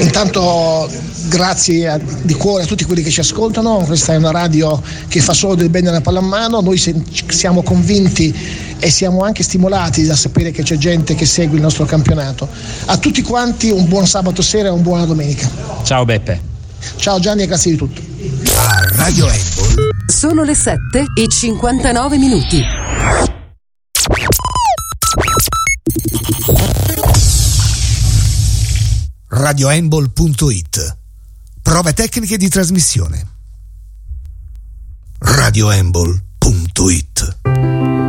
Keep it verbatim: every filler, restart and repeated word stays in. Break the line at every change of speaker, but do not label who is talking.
Intanto grazie a, di cuore a tutti quelli che ci ascoltano. Questa è una radio che fa solo del bene alla pallamano. Noi se, siamo convinti e siamo anche stimolati da sapere che c'è gente che segue il nostro campionato. A tutti quanti un buon sabato sera e una buona domenica.
Ciao Beppe.
Ciao Gianni e grazie di tutto.
A Radio Handball
sono le sette e cinquantanove minuti.
radio handball punto it. Prove tecniche di trasmissione. radio handball punto it.